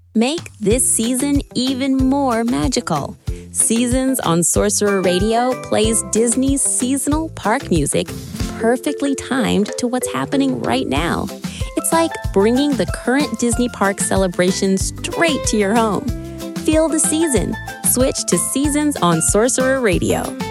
Make this season even more magical. Seasons on Sorcerer Radio plays Disney's seasonal park music perfectly timed to what's happening right now. It's like bringing the current Disney park celebration straight to your home. Feel the season. Switch to Seasons on Sorcerer Radio.